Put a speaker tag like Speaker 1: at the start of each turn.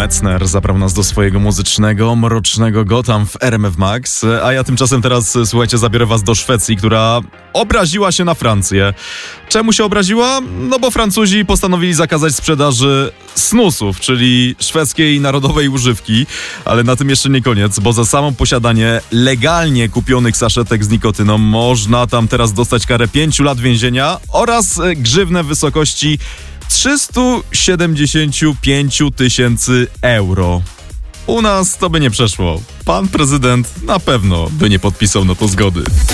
Speaker 1: Metzner zabrał nas do swojego muzycznego, mrocznego Gotham w RMF Max, a ja tymczasem teraz, słuchajcie, zabiorę was do Szwecji, która obraziła się na Francję. Czemu się obraziła? No bo Francuzi postanowili zakazać sprzedaży snusów, czyli szwedzkiej narodowej używki, ale na tym jeszcze nie koniec, bo za samo posiadanie legalnie kupionych saszetek z nikotyną można tam teraz dostać karę 5 lat więzienia oraz grzywnę w wysokości 375 000 euro. U nas to by nie przeszło. Pan prezydent na pewno by nie podpisał na to zgody.